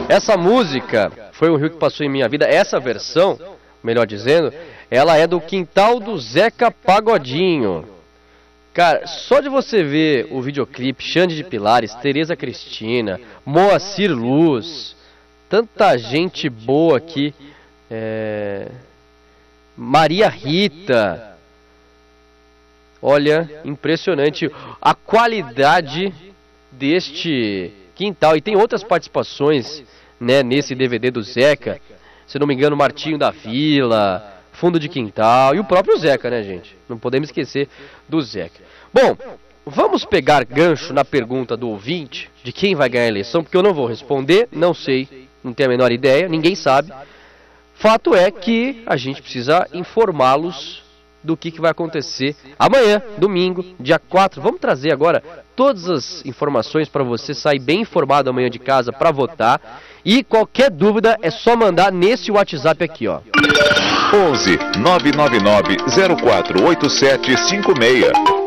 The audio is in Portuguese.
Essa música, Foi um Rio que Passou em Minha Vida, essa versão, melhor dizendo, ela é do Quintal do Zeca Pagodinho. Cara, só de você ver o videoclipe, Xande de Pilares, Tereza Cristina, Moacir Luz, tanta gente boa aqui, Maria Rita, olha, impressionante a qualidade deste Quintal. E tem outras participações, né, nesse DVD do Zeca, se não me engano, Martinho da Vila, Fundo de Quintal e o próprio Zeca, né, gente? Não podemos esquecer do Zeca. Bom, vamos pegar gancho na pergunta do ouvinte de quem vai ganhar a eleição, porque eu não vou responder, não sei, não tenho a menor ideia, ninguém sabe. Fato é que a gente precisa informá-los do que vai acontecer amanhã, domingo, dia 4. Vamos trazer agora todas as informações para você sair bem informado amanhã de casa para votar. E qualquer dúvida é só mandar nesse WhatsApp aqui, ó. 11 999 048756.